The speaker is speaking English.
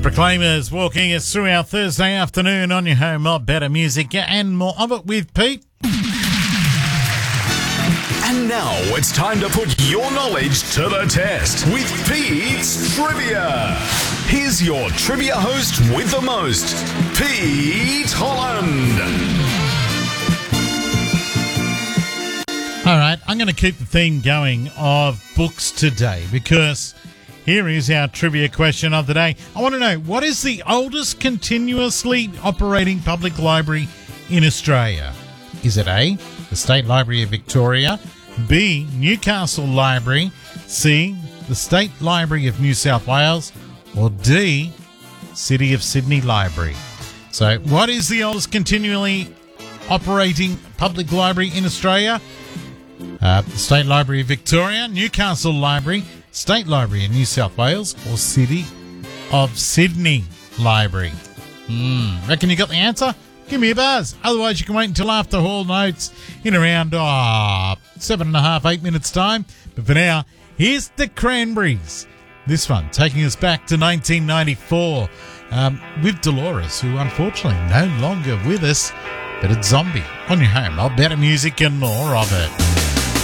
Proclaimers walking us through our Thursday afternoon on your home of better music and more of it with Pete. And now it's time to put your knowledge to the test with Pete's Trivia. Here's your trivia host with the most, Pete Holland. All right, I'm going to keep the theme going of books today because here is our trivia question of the day. I want to know, what is the oldest continuously operating public library in Australia? Is it A, the State Library of Victoria, B, Newcastle Library, C, the State Library of New South Wales, or D, City of Sydney Library? So what is the oldest continually operating public library in Australia? The State Library of Victoria, Newcastle Library, State Library of New South Wales, or City of Sydney Library? Reckon you got the answer? Give me a buzz. Otherwise, you can wait until after Hall Notes in around 7.5, 8 minutes time. But for now, here's the Cranberries. This one taking us back to 1994 with Dolores, who unfortunately no longer with us, but it's Zombie on your home. I'll better music and more of it.